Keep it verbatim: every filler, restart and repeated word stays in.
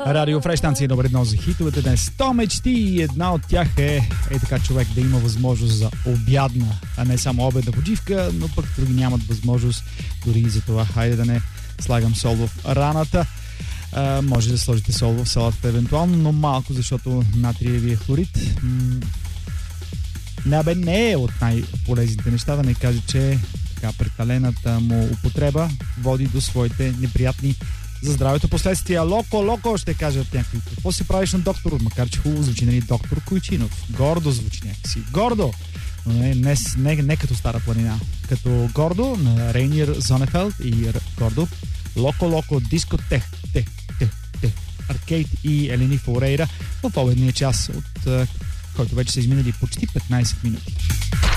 Радио Фреш, станция номер едно за хитовете днес. сто мечти и една от тях е, е така човек да има възможност за обядна, а не само обедна почивка, но пък други нямат възможност дори и за това. Хайде да не слагам сол в раната. А, може да сложите сол в салатата евентуално, но малко, защото натриевия хлорид м- не, бе, не е от най-полезните неща, да не кажа, че така прекалената му употреба води до своите неприятни за здравето последствия. Локо, локо, ще кажат някой. Какво си правиш на доктор? Макар че хубаво звучи, нали, доктор Койчинов. Гордо звучи някакси. Гордо! Но не, не, не, не като Стара планина. Като гордо на Рейнир Зонефелд и гордо. Локо, локо, диско, тех, тех, тех, тех. Аркейд и Елени Форейра в обедния час, от който вече са изминали почти петнайсет минути.